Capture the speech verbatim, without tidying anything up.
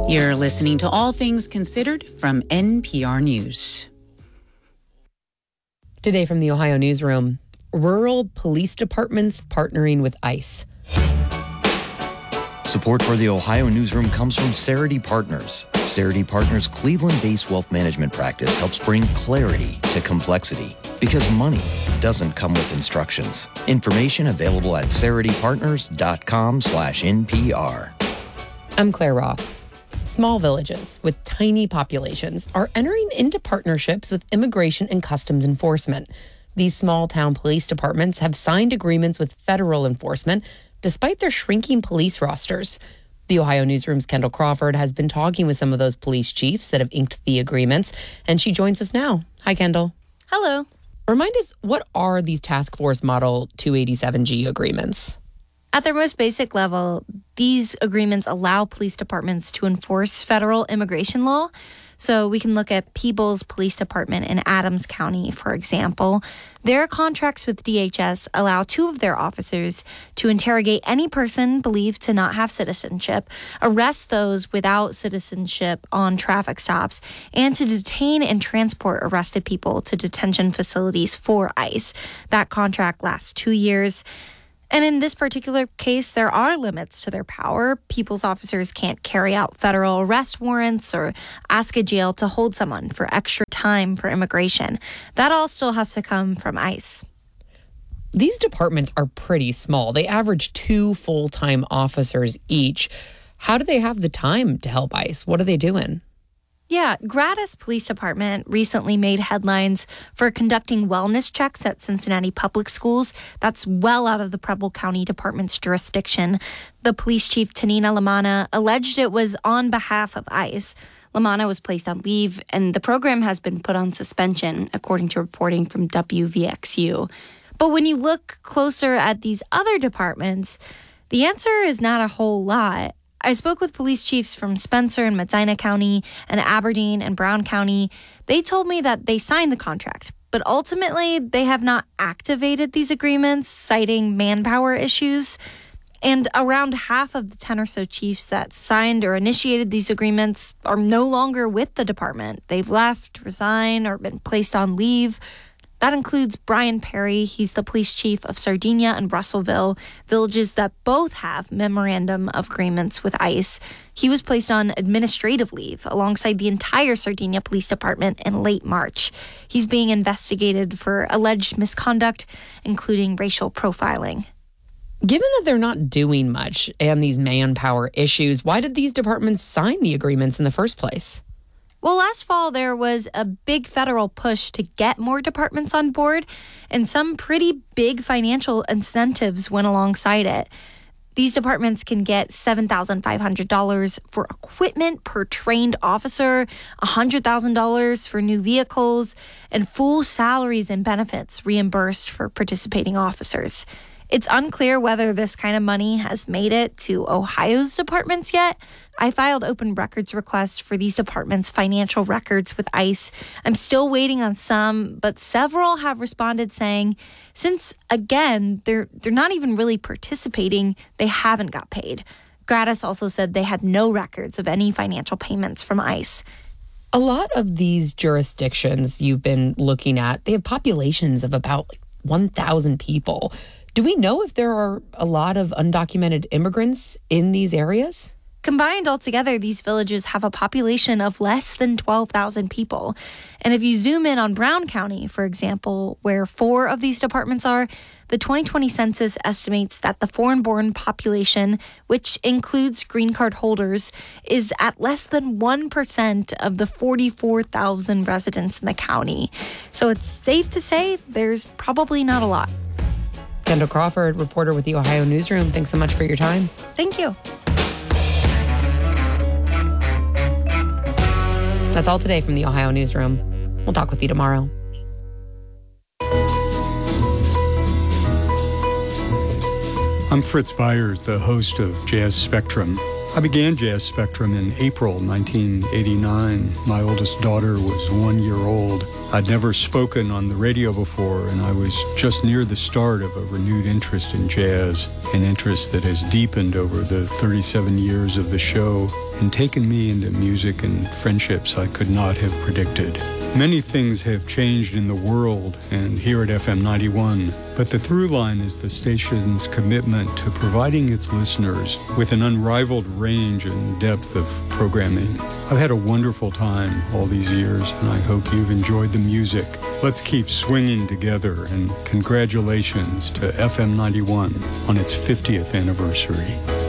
You're listening to All Things Considered from N P R News. Today from the Ohio Newsroom, rural police departments partnering with ICE. Support for the Ohio Newsroom comes from Cerity Partners. Cerity Partners' Cleveland-based wealth management practice helps bring clarity to complexity because money doesn't come with instructions. Information available at ceritypartners.com slash NPR. I'm Claire Roth. Small villages with tiny populations are entering into partnerships with immigration and customs enforcement. These small town police departments have signed agreements with federal enforcement despite their shrinking police rosters. The Ohio Newsroom's Kendall Crawford has been talking with some of those police chiefs that have inked the agreements, and she joins us now. Hi, Kendall. Hello. Remind us, what are these Task Force Model two eighty-seven G agreements? At their most basic level, these agreements allow police departments to enforce federal immigration law. So we can look at Peebles Police Department in Adams County, for example. Their contracts with D H S allow two of their officers to interrogate any person believed to not have citizenship, arrest those without citizenship on traffic stops, and to detain and transport arrested people to detention facilities for ICE. That contract lasts two years. And in this particular case, there are limits to their power. People's officers can't carry out federal arrest warrants or ask a jail to hold someone for extra time for immigration. That all still has to come from ICE. These departments are pretty small. They average two full-time officers each. How do they have the time to help ICE? What are they doing? Yeah, Gratis Police Department recently made headlines for conducting wellness checks at Cincinnati public schools. That's well out of the Preble County Department's jurisdiction. The police chief, Tanina Lamanna, alleged it was on behalf of ICE. Lamanna was placed on leave, and the program has been put on suspension, according to reporting from W V X U. But when you look closer at these other departments, the answer is not a whole lot. I spoke with police chiefs from Spencer and Medina County and Aberdeen and Brown County. They told me that they signed the contract, but ultimately they have not activated these agreements, citing manpower issues. And around half of the ten or so chiefs that signed or initiated these agreements are no longer with the department. They've left, resigned, or been placed on leave. That includes Brian Perry. He's the police chief of Sardinia and Russellville, villages that both have memorandum of agreements with ICE. He was placed on administrative leave alongside the entire Sardinia Police Department in late March. He's being investigated for alleged misconduct, including racial profiling. Given that they're not doing much and these manpower issues, why did these departments sign the agreements in the first place? Well, last fall, there was a big federal push to get more departments on board, and some pretty big financial incentives went alongside it. These departments can get seven thousand five hundred dollars for equipment per trained officer, one hundred thousand dollars for new vehicles, and full salaries and benefits reimbursed for participating officers. It's unclear whether this kind of money has made it to Ohio's departments yet. I filed open records requests for these departments' financial records with ICE. I'm still waiting on some, but several have responded saying, since, again, they're they're not even really participating, they haven't got paid. Gratis also said they had no records of any financial payments from ICE. A lot of these jurisdictions you've been looking at, they have populations of about like one thousand people. Do we know if there are a lot of undocumented immigrants in these areas? Combined altogether, these villages have a population of less than twelve thousand people. And if you zoom in on Brown County, for example, where four of these departments are, the twenty twenty census estimates that the foreign-born population, which includes green card holders, is at less than one percent of the forty-four thousand residents in the county. So it's safe to say there's probably not a lot. Kendall Crawford, reporter with the Ohio Newsroom. Thanks so much for your time. Thank you. That's all today from the Ohio Newsroom. We'll talk with you tomorrow. I'm Fritz Byers, the host of Jazz Spectrum. I began Jazz Spectrum in April nineteen eighty-nine. My oldest daughter was one year old. I'd never spoken on the radio before, and I was just near the start of a renewed interest in jazz, an interest that has deepened over the thirty-seven years of the show and taken me into music and friendships I could not have predicted. Many things have changed in the world and here at F M ninety-one, but the through line is the station's commitment to providing its listeners with an unrivaled range and depth of programming. I've had a wonderful time all these years, and I hope you've enjoyed the music. Let's keep swinging together, and congratulations to F M ninety-one on its fiftieth anniversary.